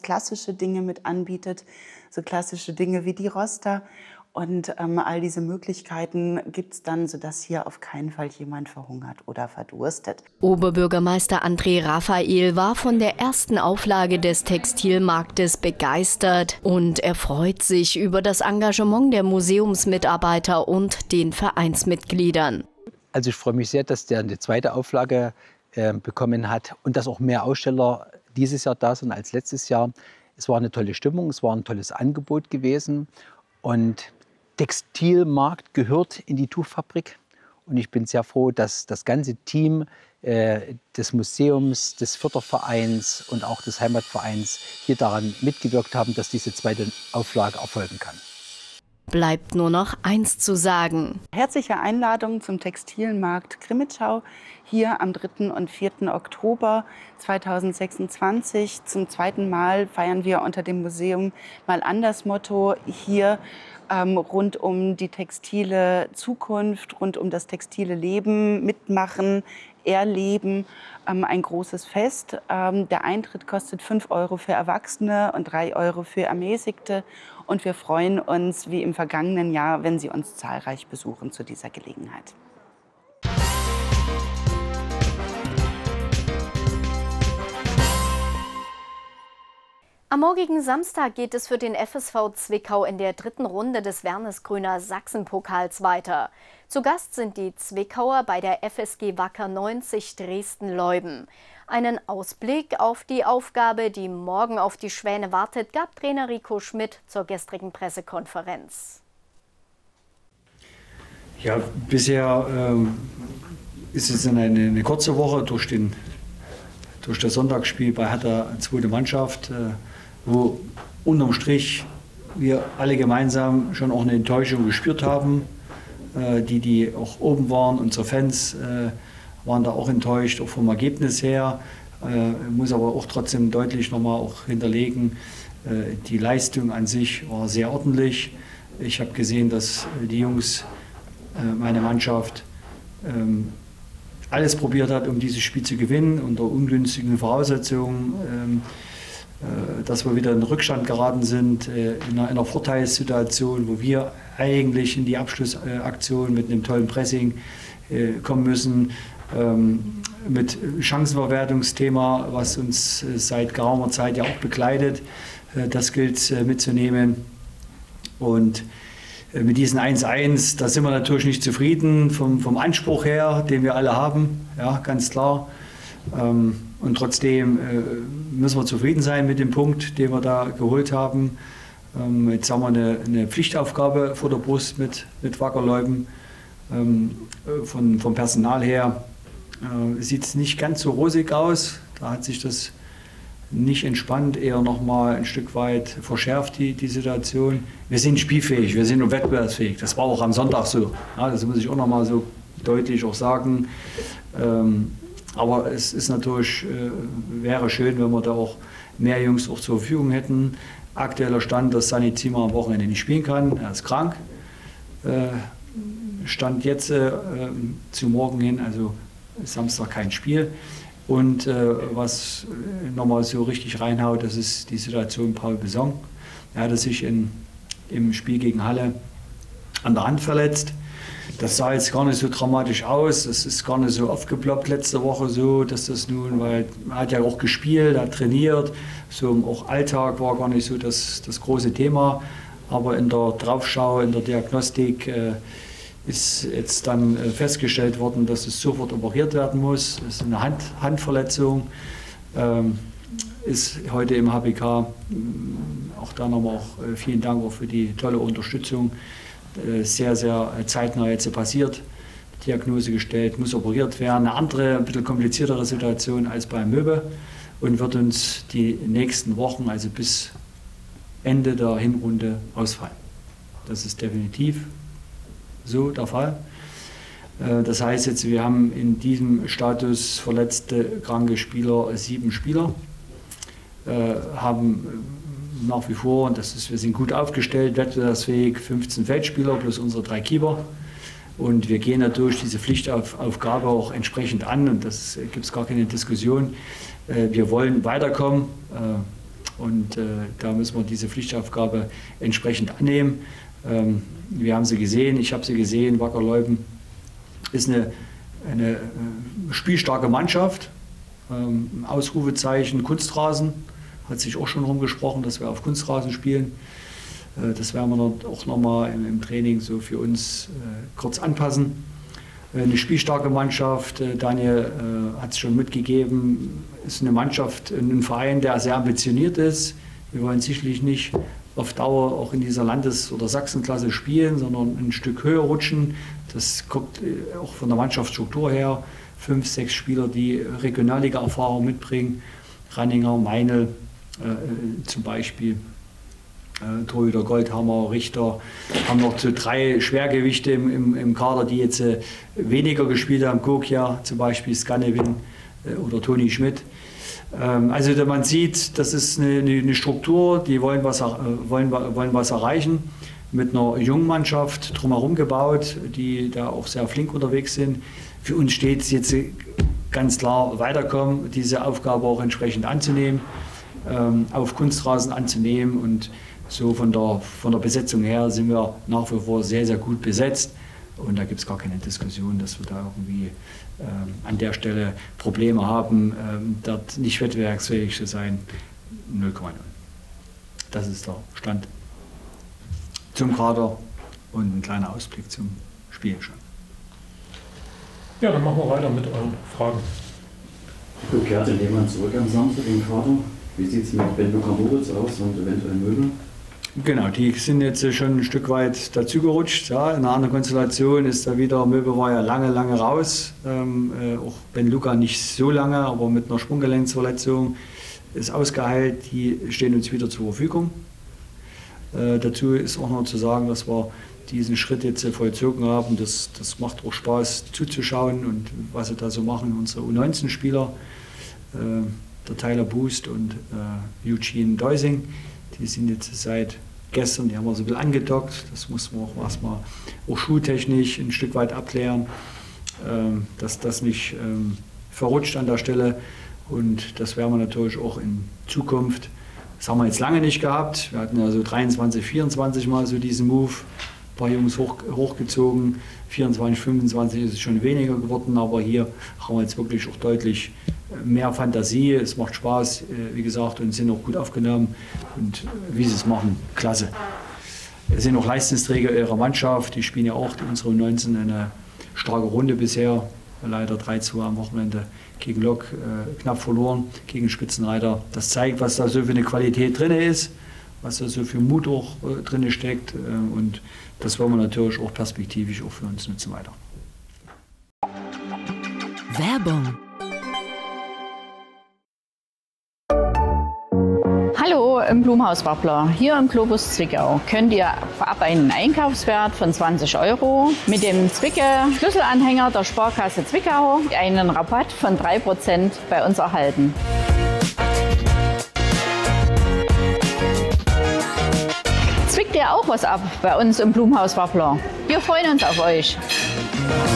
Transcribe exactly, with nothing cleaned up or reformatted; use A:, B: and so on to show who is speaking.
A: klassische Dinge mit anbietet, so klassische Dinge wie die Roster. Und ähm, all diese Möglichkeiten gibt es dann, sodass hier auf keinen Fall jemand verhungert oder verdurstet.
B: Oberbürgermeister André Raphael war von der ersten Auflage des Textilmarktes begeistert und er freut sich über das Engagement der Museumsmitarbeiter und den Vereinsmitgliedern.
C: Also ich freue mich sehr, dass der eine zweite Auflage äh, bekommen hat und dass auch mehr Aussteller dieses Jahr da sind als letztes Jahr. Es war eine tolle Stimmung, es war ein tolles Angebot gewesen und Textilmarkt gehört in die Tuchfabrik und ich bin sehr froh, dass das ganze Team äh, des Museums, des Fördervereins und auch des Heimatvereins hier daran mitgewirkt haben, dass diese zweite Auflage erfolgen kann.
B: Bleibt nur noch eins zu sagen.
A: Herzliche Einladung zum Textilmarkt Crimmitschau hier am dritten und vierten Oktober zweitausendsechsundzwanzig. Zum zweiten Mal feiern wir unter dem Museum mal anders Motto hier ähm, rund um die textile Zukunft, rund um das textile Leben, mitmachen, erleben. Ähm, ein großes Fest. Ähm, der Eintritt kostet fünf Euro für Erwachsene und drei Euro für Ermäßigte. Und wir freuen uns, wie im vergangenen Jahr, wenn Sie uns zahlreich besuchen zu dieser Gelegenheit.
D: Am morgigen Samstag geht es für den F S V Zwickau in der dritten Runde des Wernesgrüner Sachsenpokals weiter. Zu Gast sind die Zwickauer bei der F S G Wacker neunzig Dresden-Leuben. Einen Ausblick auf die Aufgabe, die morgen auf die Schwäne wartet, gab Trainer Rico Schmidt zur gestrigen Pressekonferenz.
E: Ja, bisher ähm, ist es eine, eine kurze Woche durch, den, durch das Sonntagsspiel bei Hertha, zweite Mannschaft, äh, wo unterm Strich wir alle gemeinsam schon auch eine Enttäuschung gespürt haben. Äh, die, die auch oben waren, unsere Fans, äh, waren da auch enttäuscht, auch vom Ergebnis her. Äh, muss aber auch trotzdem deutlich nochmal auch hinterlegen, äh, die Leistung an sich war sehr ordentlich. Ich habe gesehen, dass die Jungs, äh, meine Mannschaft, ähm, alles probiert hat, um dieses Spiel zu gewinnen, unter ungünstigen Voraussetzungen. Ähm, äh, dass wir wieder in Rückstand geraten sind, äh, in, einer, in einer Vorteilssituation, wo wir eigentlich in die Abschlussaktion mit einem tollen Pressing äh, kommen müssen. Ähm, mit Chancenverwertungsthema, was uns äh, seit geraumer Zeit ja auch begleitet. Äh, das gilt äh, mitzunehmen. Und äh, mit diesen eins eins, da sind wir natürlich nicht zufrieden vom, vom Anspruch her, den wir alle haben, ja, ganz klar. Ähm, und trotzdem äh, müssen wir zufrieden sein mit dem Punkt, den wir da geholt haben. Ähm, jetzt haben wir eine, eine Pflichtaufgabe vor der Brust mit, mit Wackerleuben. Ähm, von, vom Personal her äh, sieht es nicht ganz so rosig aus. Da hat sich das nicht entspannt, eher noch mal ein Stück weit verschärft, die, die Situation. Wir sind spielfähig, wir sind wettbewerbsfähig. Das war auch am Sonntag so. Ja, das muss ich auch noch mal so deutlich auch sagen. Ähm, aber es ist natürlich, äh, wäre schön, wenn wir da auch mehr Jungs auch zur Verfügung hätten. Aktueller Stand, dass Sani Zimmer am Wochenende nicht spielen kann. Er ist krank. Äh, Stand jetzt äh, zu morgen hin, also Samstag kein Spiel. Und äh, was nochmal so richtig reinhaut, das ist die Situation Paul Besson. Er hatte sich in, im Spiel gegen Halle an der Hand verletzt. Das sah jetzt gar nicht so dramatisch aus. Das ist gar nicht so aufgeploppt letzte Woche so, dass das nun, weil er hat ja auch gespielt, hat trainiert. So auch Alltag war gar nicht so das, das große Thema. Aber in der Draufschau, in der Diagnostik äh, ist jetzt dann äh, festgestellt worden, dass es sofort operiert werden muss. Das ist eine Hand, Handverletzung. Ähm, ist heute im H B K. Auch da nochmal auch äh, vielen Dank auch für die tolle Unterstützung. Äh, sehr, sehr zeitnah jetzt passiert. Diagnose gestellt, muss operiert werden. Eine andere, ein bisschen kompliziertere Situation als bei Möbe und wird uns die nächsten Wochen, also bis Ende der Hinrunde, ausfallen. Das ist definitiv so der Fall. Das heißt jetzt, wir haben in diesem Status verletzte, kranke Spieler sieben Spieler, haben nach wie vor, und das ist, wir sind gut aufgestellt, wettbewerbsfähig, fünfzehn Feldspieler plus unsere drei Keeper. Und wir gehen natürlich diese Pflichtaufgabe auch entsprechend an und das gibt es gar keine Diskussion. Wir wollen weiterkommen. Und äh, da müssen wir diese Pflichtaufgabe entsprechend annehmen. Ähm, wir haben sie gesehen, ich habe sie gesehen. Wacker Leuben ist eine, eine äh, spielstarke Mannschaft. Ähm, Ausrufezeichen Kunstrasen, hat sich auch schon rumgesprochen, dass wir auf Kunstrasen spielen. Äh, das werden wir auch nochmal im, im Training so für uns äh, kurz anpassen. Äh, eine spielstarke Mannschaft, äh, Daniel äh, hat es schon mitgegeben, ist eine Mannschaft, ein Verein, der sehr ambitioniert ist. Wir wollen sicherlich nicht auf Dauer auch in dieser Landes- oder Sachsenklasse spielen, sondern ein Stück höher rutschen. Das kommt äh, auch von der Mannschaftsstruktur her. Fünf, sechs Spieler, die Regionalliga-Erfahrung mitbringen. Ranninger, Meinl äh, zum Beispiel, äh, Torhüter Goldhammer, Richter. Haben noch so drei Schwergewichte im, im, im Kader, die jetzt äh, weniger gespielt haben. Gokia zum Beispiel, Skanewin äh, oder Toni Schmidt. Ähm, also man sieht, das ist eine, eine Struktur, die wollen was, äh, wollen, wollen was erreichen. Mit einer jungen Mannschaft drumherum gebaut, die da auch sehr flink unterwegs sind. Für uns steht es jetzt ganz klar, weiterkommen, diese Aufgabe auch entsprechend anzunehmen, ähm, auf Kunstrasen anzunehmen. Und so von der, von der Besetzung her sind wir nach wie vor sehr, sehr gut besetzt. Und da gibt es gar keine Diskussion, dass wir da irgendwie ähm, an der Stelle Probleme haben, ähm, dort nicht wettbewerbsfähig zu sein. null Komma null. Das ist der Stand zum Kader und ein kleiner Ausblick zum Spiel schon.
F: Ja, dann machen wir weiter mit euren Fragen.
G: Wo kehrt denn jemand zurück am Samstag im Kader? Wie sieht es mit Ben Luka Moritz aus und eventuell Möbel?
E: Genau, die sind jetzt schon ein Stück weit dazugerutscht. Ja, in einer anderen Konstellation ist da wieder, Möbel war ja lange, lange raus. Ähm, äh, auch Ben Luka nicht so lange, aber mit einer Sprunggelenksverletzung ist ausgeheilt. Die stehen uns wieder zur Verfügung. Äh, dazu ist auch noch zu sagen, dass wir diesen Schritt jetzt vollzogen haben. Das, das macht auch Spaß zuzuschauen und was sie da so machen. Unsere U neunzehn Spieler, äh, der Tyler Boost und äh, Eugene Deusing, die sind jetzt seit gestern, die haben wir so ein bisschen angedockt. Das muss man auch erstmal auch schultechnisch ein Stück weit abklären, äh, dass das nicht äh, verrutscht an der Stelle. Und das werden wir natürlich auch in Zukunft. Das haben wir jetzt lange nicht gehabt. Wir hatten ja so dreiundzwanzig, vierundzwanzig Mal so diesen Move. Ein paar Jungs hoch, hochgezogen, vierundzwanzig, fünfundzwanzig ist es schon weniger geworden, aber hier haben wir jetzt wirklich auch deutlich mehr Fantasie. Es macht Spaß, wie gesagt, und sind auch gut aufgenommen. Und wie sie es machen, klasse. Wir sind auch Leistungsträger ihrer Mannschaft. Die spielen ja auch, die unsere U neunzehn, eine starke Runde bisher. Leider drei zu zwei am Wochenende gegen Lok äh, knapp verloren, gegen Spitzenreiter. Das zeigt, was da so für eine Qualität drin ist, was da so für Mut auch äh, drin steckt. Äh, und das wollen wir natürlich auch perspektivisch auch für uns nutzen weiter.
B: Werbung.
H: Hallo im Blumhaus Wappler. Hier im Globus Zwickau könnt ihr ab einen Einkaufswert von zwanzig Euro mit dem Zwicke-Schlüsselanhänger der Sparkasse Zwickau einen Rabatt von drei Prozent bei uns erhalten. Zwickt ihr auch was ab bei uns im Blumhaus Wappler? Wir freuen uns auf euch.